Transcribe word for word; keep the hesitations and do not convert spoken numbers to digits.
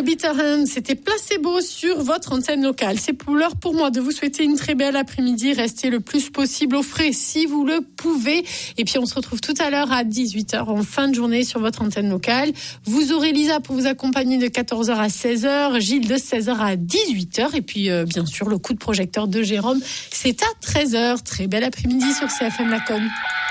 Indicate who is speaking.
Speaker 1: Bitterhand, c'était Placebo sur votre antenne locale. C'est pour l'heure pour moi de vous souhaiter une très belle après-midi. Restez le plus possible au frais si vous le pouvez. Et puis on se retrouve tout à l'heure à dix-huit heures en fin de journée sur votre antenne locale. Vous aurez Lisa pour vous accompagner de quatorze heures à seize heures, Gilles de seize heures à dix-huit heures. Et puis euh, bien sûr le coup de projecteur de Jérôme, c'est à treize heures. Très belle après-midi sur C F M Lacogne.